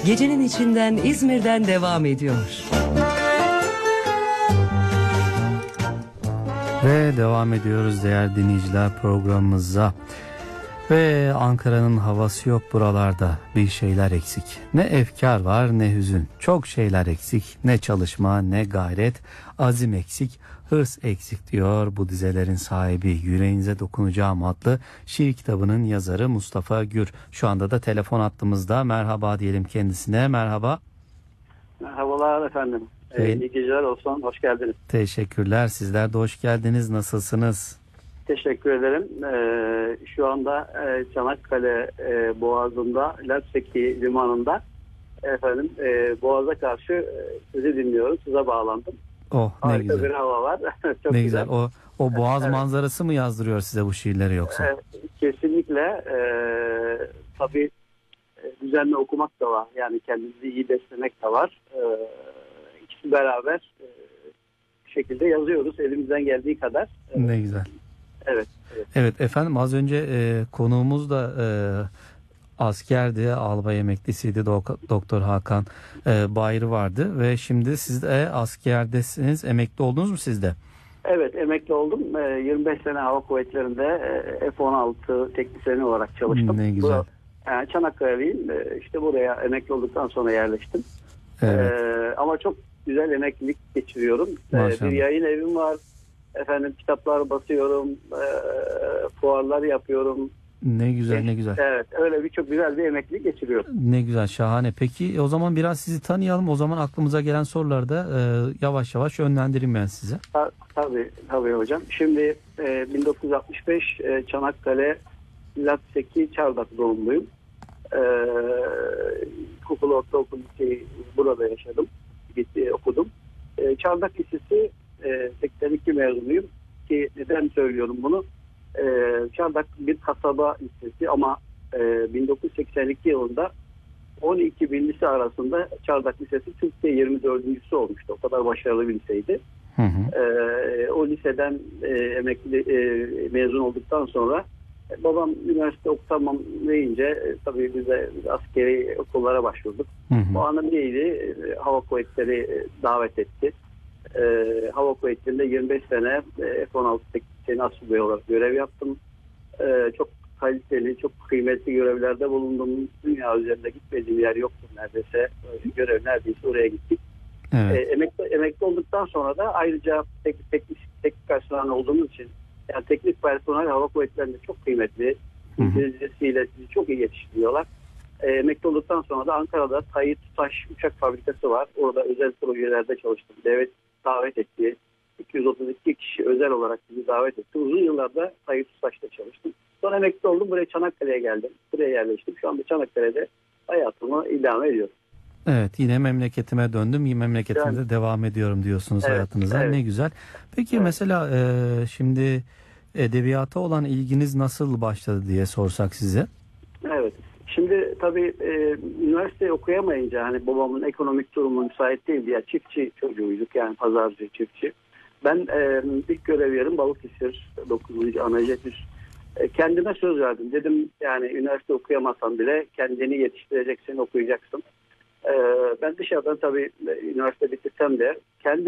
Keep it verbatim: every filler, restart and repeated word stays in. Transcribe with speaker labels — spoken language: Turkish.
Speaker 1: Gecenin içinden İzmir'den devam ediyor.
Speaker 2: Ve devam ediyoruz değerli dinleyiciler programımıza. Ve Ankara'nın havası yok buralarda, bir şeyler eksik. Ne efkar var ne hüzün, çok şeyler eksik. Ne çalışma ne gayret, azim eksik, hırs eksik diyor bu dizelerin sahibi, Yüreğinize Dokunacağım adlı şiir kitabının yazarı Mustafa Gür. Şu anda da telefon hattımızda, merhaba diyelim kendisine. Merhaba.
Speaker 3: Merhabalar efendim. Ee, iyi geceler olsun. Hoş geldiniz.
Speaker 2: Teşekkürler. Sizler de hoş geldiniz. Nasılsınız?
Speaker 3: Teşekkür ederim. Ee, şu anda e, Çanakkale e, Boğazı'nda, Lapseki Limanı'nda efendim e, Boğaz'a karşı e, sizi dinliyoruz. Size bağlandım.
Speaker 2: Oh ne
Speaker 3: Harika
Speaker 2: güzel.
Speaker 3: bir hava var. Çok
Speaker 2: ne
Speaker 3: güzel.
Speaker 2: güzel. O o Boğaz
Speaker 3: evet.
Speaker 2: manzarası mı yazdırıyor size bu şiirleri yoksa?
Speaker 3: Evet, kesinlikle. E, tabii e, düzenli okumak da var. Yani kendinizi iyi beslemek de var. E, ikisi beraber e, şekilde yazıyoruz elimizden geldiği kadar.
Speaker 2: Ne güzel.
Speaker 3: Evet. Evet,
Speaker 2: evet efendim, az önce e, konuğumuz da e, askerdi, albay emeklisiydi, Dok- Doktor Hakan e, Bayırı vardı ve şimdi siz de askerdesiniz, emekli oldunuz mu siz de?
Speaker 3: Evet, emekli oldum. yirmi beş sene Hava Kuvvetleri'nde F on altı teknisyeni olarak çalıştım.
Speaker 2: Ne güzel.
Speaker 3: Bu, yani Çanakkale'liyim. İşte buraya emekli olduktan sonra yerleştim.
Speaker 2: Evet.
Speaker 3: Ee, ama çok güzel emeklilik geçiriyorum.
Speaker 2: Maşallah.
Speaker 3: Bir yayın evim var. Efendim kitaplar basıyorum. E, fuarlar yapıyorum.
Speaker 2: Ne güzel, ne güzel.
Speaker 3: Evet, öyle bir çok güzel bir emeklilik geçiriyorum.
Speaker 2: Ne güzel, şahane. Peki o zaman biraz sizi tanıyalım. O zaman aklımıza gelen soruları da e, yavaş yavaş yönlendireyim ben size.
Speaker 3: Ta, tabii, tabii hocam. Şimdi e, bin dokuz yüz altmış beş e, Çanakkale Lapseki Çardak doğumluyum. E, okul, ortaokul, liseyi burada yaşadım. Gitti, okudum. E, Çardak Lisesi e, seksen iki mezunuyum. Ki neden söylüyorum bunu? E, Çardak bir kasaba lisesi ama e, bin dokuz yüz seksen iki yılında on iki bin lise arasında Çardak Lisesi Türkiye yirmi dördüncüsü olmuştu. O kadar başarılı bir liseydi.
Speaker 2: Hı hı.
Speaker 3: E, o liseden e, emekli e, mezun olduktan sonra e, babam üniversite okutamam deyince e, tabii biz de askeri okullara başvurduk.
Speaker 2: Hı hı.
Speaker 3: O anım neydi? E, Hava Kuvvetleri e, davet etti. E, Hava Kuvvetleri'nde yirmi beş sene e, F on altı teknisyeni asubay olarak görev yaptım. E, çok kaliteli, çok kıymetli görevlerde bulundum. Dünya üzerinde gitmediğim yer yoktu neredeyse. Görev neredeyse oraya gittik.
Speaker 2: Evet.
Speaker 3: E, emekli, emekli olduktan sonra da ayrıca tek, teknik, teknik personel olduğumuz için yani teknik personel Hava Kuvvetleri'nde çok kıymetli. İngilizcesiyle sizi çok iyi yetiştiriyorlar. E, emekli olduktan sonra da Ankara'da Tayyip Taş Uçak Fabrikası var. Orada özel projelerde çalıştım. Devlet davet etti. iki yüz otuz iki kişi özel olarak bizi davet etti. Uzun yıllarda Tayyip Taş'ta çalıştım. Sonra emekli oldum. Buraya Çanakkale'ye geldim. Buraya yerleştim. Şu anda Çanakkale'de hayatımı idame ediyorum.
Speaker 2: Evet, yine memleketime döndüm. Yine memleketimde
Speaker 3: Yani,
Speaker 2: devam ediyorum diyorsunuz
Speaker 3: evet,
Speaker 2: hayatınıza.
Speaker 3: evet.
Speaker 2: Ne güzel. Peki
Speaker 3: Evet.
Speaker 2: mesela e, şimdi edebiyata olan ilginiz nasıl başladı diye sorsak size?
Speaker 3: Evet. Şimdi tabii e, üniversiteyi okuyamayınca hani babamın ekonomik durumu müsait değildi. Ya çiftçi çocuğuyduk yani pazarcı çiftçi. Ben e, ilk görev yerim Balıkesir dokuzuncu Anajetis. E, kendime söz verdim. Dedim yani üniversite okuyamasan bile kendini yetiştireceksin, okuyacaksın. E, ben dışarıdan tabii üniversite bitirsem de kendi